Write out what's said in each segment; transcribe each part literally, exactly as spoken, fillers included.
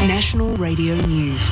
National Radio News.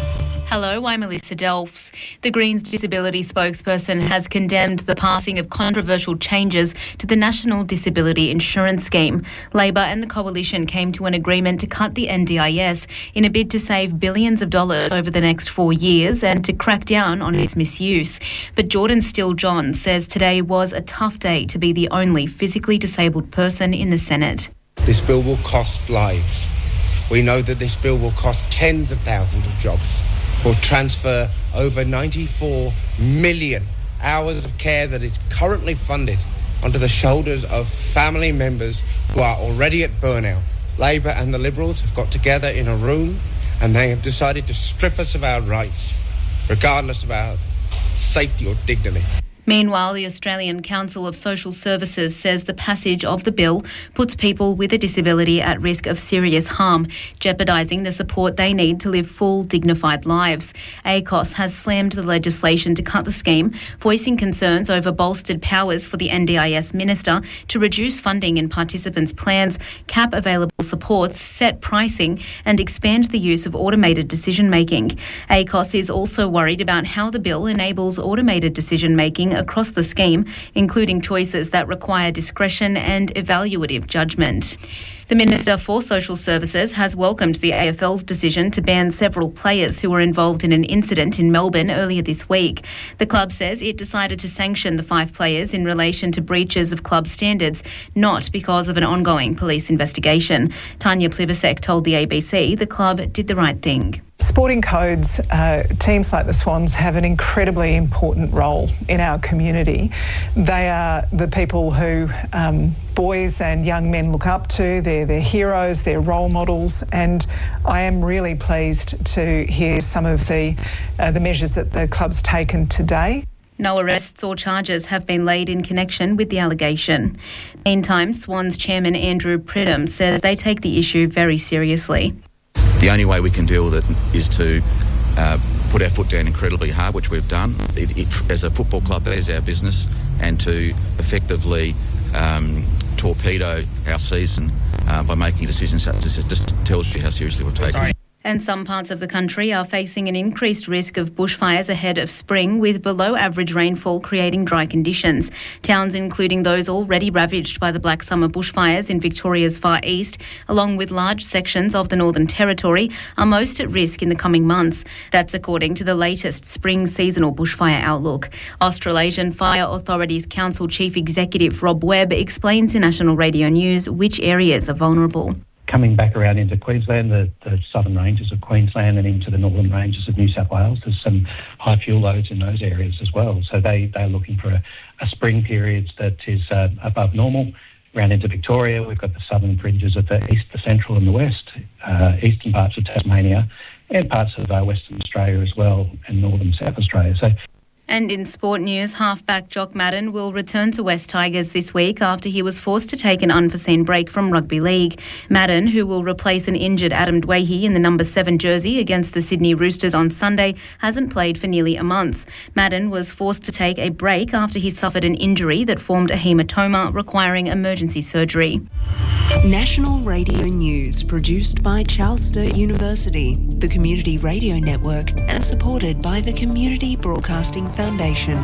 Hello, I'm Melissa Delphs. The Greens Disability spokesperson has condemned the passing of controversial changes to the National Disability Insurance Scheme. Labor and the Coalition came to an agreement to cut the N D I S in a bid to save billions of dollars over the next four years and to crack down on its misuse. But Jordan Steele-John says today was a tough day to be the only physically disabled person in the Senate. This bill will cost lives. We know that this bill will cost tens of thousands of jobs. Will transfer over ninety-four million hours of care that is currently funded onto the shoulders of family members who are already at burnout. Labor and the Liberals have got together in a room and they have decided to strip us of our rights, regardless of our safety or dignity. Meanwhile, the Australian Council of Social Services says the passage of the bill puts people with a disability at risk of serious harm, jeopardising the support they need to live full, dignified lives. A C O S has slammed the legislation to cut the scheme, voicing concerns over bolstered powers for the N D I S minister to reduce funding in participants' plans, cap available supports, set pricing and expand the use of automated decision-making. A C O S is also worried about how the bill enables automated decision-making across the scheme, including choices that require discretion and evaluative judgment. The Minister for Social Services has welcomed the A F L's decision to ban several players who were involved in an incident in Melbourne earlier this week. The club says it decided to sanction the five players in relation to breaches of club standards, not because of an ongoing police investigation. Tanya Plibersek told the A B C the club did the right thing. Sporting codes, uh, teams like the Swans have an incredibly important role in our community. They are the people who um, boys and young men look up to. They're their heroes, they're role models, and I am really pleased to hear some of the uh, the measures that the club's taken today. No arrests or charges have been laid in connection with the allegation. Meantime, Swans chairman Andrew Pridham says they take the issue very seriously. The only way we can deal with it is to uh, put our foot down incredibly hard, which we've done. It, it, as a football club, that is our business, and to effectively um, torpedo our season uh, by making decisions such as this just tells you how seriously we've taken it. And some parts of the country are facing an increased risk of bushfires ahead of spring, with below average rainfall creating dry conditions. Towns including those already ravaged by the Black Summer bushfires in Victoria's far east, along with large sections of the Northern Territory, are most at risk in the coming months. That's according to the latest spring seasonal bushfire outlook. Australasian Fire Authorities Council Chief Executive Rob Webb explains to National Radio News which areas are vulnerable. Coming back around into Queensland, the, the southern ranges of Queensland and into the northern ranges of New South Wales, there's some high fuel loads in those areas as well. So they, they're looking for a, a spring period that is uh, above normal. Around into Victoria, we've got the southern fringes of the east, the central and the west, uh, eastern parts of Tasmania and parts of uh, Western Australia as well, and northern South Australia. So. And in sport news, halfback Jock Madden will return to West Tigers this week after he was forced to take an unforeseen break from rugby league. Madden, who will replace an injured Adam Dwayhe in the number seven jersey against the Sydney Roosters on Sunday, hasn't played for nearly a month. Madden was forced to take a break after he suffered an injury that formed a haematoma requiring emergency surgery. National Radio News, produced by Charles Sturt University, the Community Radio Network, and supported by the Community Broadcasting Foundation.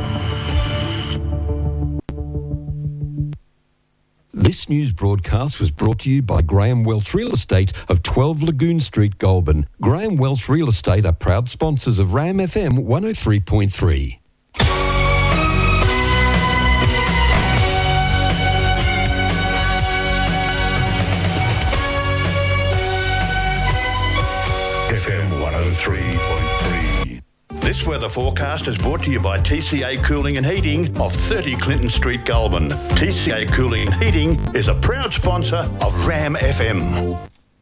This news broadcast was brought to you by Graham Welch Real Estate of twelve Lagoon Street, Goulburn. Graham Welch Real Estate are proud sponsors of RAM F M one oh three point three. F M one oh three point three. This weather forecast is brought to you by T C A Cooling and Heating of thirty Clinton Street, Goulburn. T C A Cooling and Heating is a proud sponsor of RAM F M.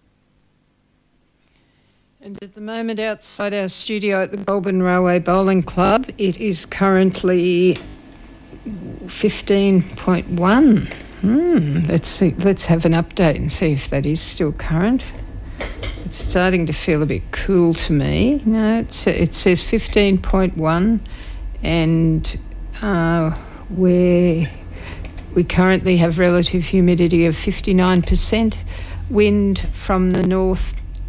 And at the moment, outside our studio at the Goulburn Railway Bowling Club, it is currently fifteen point one. Hmm, let's see. Let's have an update and see if that is still current. It's starting to feel a bit cool to me. No, it's, it says fifteen point one, and uh, we're, we currently have relative humidity of fifty-nine percent, wind from the north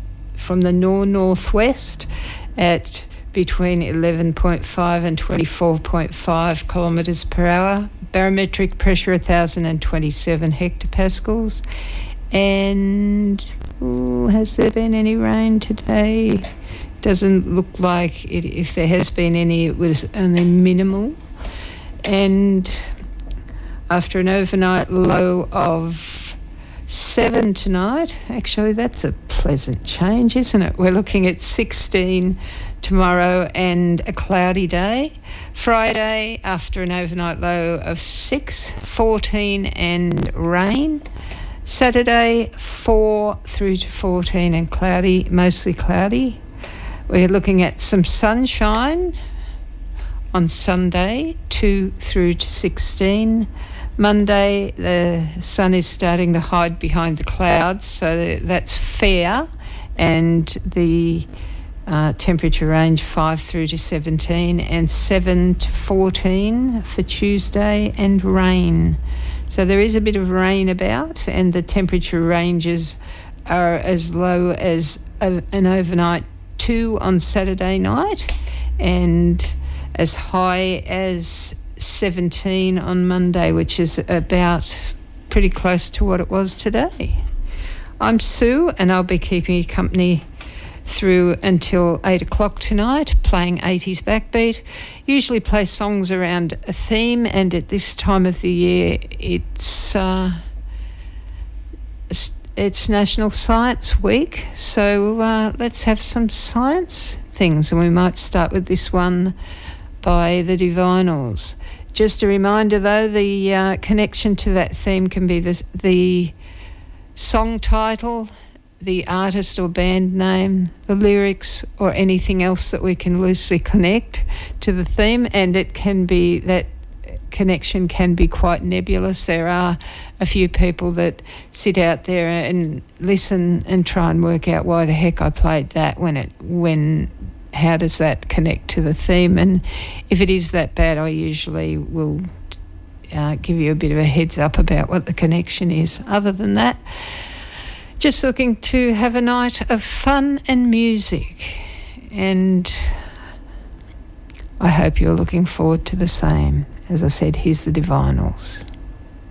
from the nor-northwest at between eleven point five and twenty-four point five kilometres per hour. Barometric pressure one thousand twenty-seven hectopascals. And ooh, has there been any rain today? Doesn't look like it. If there has been any, it was only minimal. And after an overnight low of seven tonight, actually that's a pleasant change, isn't it? We're looking at sixteen tomorrow and a cloudy day. Friday, after an overnight low of six, fourteen and rain. Saturday, four through to fourteen and cloudy, mostly cloudy. We're looking at some sunshine on Sunday, two through to sixteen. Monday, the sun is starting to hide behind the clouds, so that's fair, and the uh, temperature range five through to seventeen, and seven to fourteen for Tuesday, and rain. So there is a bit of rain about, and the temperature ranges are as low as a, an overnight two on Saturday night, and as high as seventeen on Monday, which is about pretty close to what it was today. I'm Sue, and I'll be keeping you company through until eight o'clock tonight, playing eighties backbeat. Usually play songs around a theme, and at this time of the year it's uh, it's National Science Week, so uh, let's have some science things, and we might start with this one by the Divinyls. Just a reminder though, the uh, connection to that theme can be the, the song title, the artist or band name, the lyrics, or anything else that we can loosely connect to the theme, and it can be, that connection can be quite nebulous. There are a few people that sit out there and listen and try and work out why the heck I played that, when it when how does that connect to the theme, and if it is that bad, I usually will uh, give you a bit of a heads up about what the connection is. Other than that, just looking to have a night of fun and music, and I hope you're looking forward to the same. As I said, here's the Divinyls.